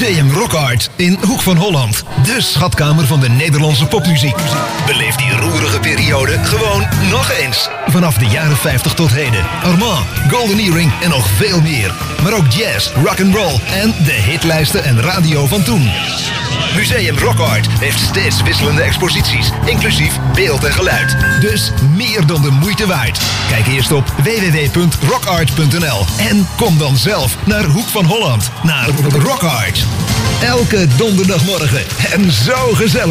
Museum Rock Art in Hoek van Holland. De schatkamer van de Nederlandse popmuziek. Beleef die roerige periode gewoon nog eens. Vanaf de jaren 50 tot heden. Armand, Golden Earring en nog veel meer. Maar ook jazz, rock'n'roll en de hitlijsten en radio van toen. Museum Rock Art heeft steeds wisselende exposities, inclusief beeld en geluid. Dus meer dan de moeite waard. Kijk eerst op www.rockart.nl en kom dan zelf naar Hoek van Holland, naar Rock Art. Elke donderdagmorgen en zo gezellig.